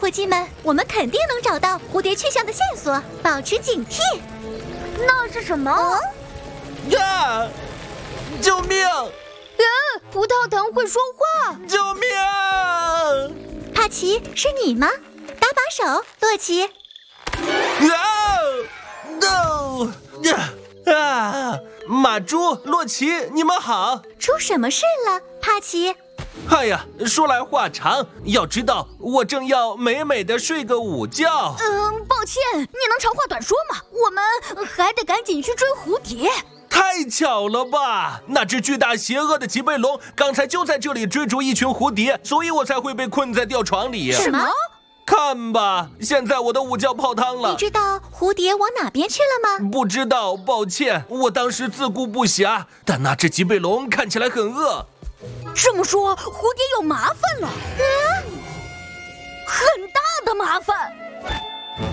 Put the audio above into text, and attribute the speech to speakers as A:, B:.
A: 伙计们，我们肯定能找到蝴蝶去向的线索，保持警惕。
B: 那是什么？
C: 呀！救命！
B: 葡萄藤会说话！
C: 救命！
A: 帕奇，是你吗？搭把手，洛奇。
C: 马猪、洛奇，你们好！
A: 出什么事了，帕奇？
C: 哎呀，说来话长，要知道我正要美美的睡个午觉。
B: 抱歉，你能长话短说吗？我们还得赶紧去追蝴蝶。
C: 太巧了吧！那只巨大邪恶的棘背龙刚才就在这里追逐一群蝴蝶，所以我才会被困在吊床里。
A: 什么？
C: 看吧，现在我的午觉泡汤了。
A: 你知道蝴蝶往哪边去了吗？
C: 不知道，抱歉，我当时自顾不暇。但那只棘背龙看起来很饿。
B: 这么说，蝴蝶有麻烦了，很大的麻烦。